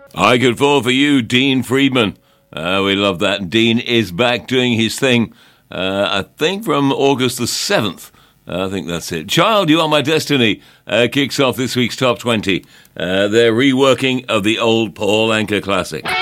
I could fall for you, Dean Friedman. We love that. Dean is back doing his thing, I think from August the 7th. I think that's it. Child, You Are My Destiny kicks off this week's Top 20. Their reworking of the old Paul Anka classic.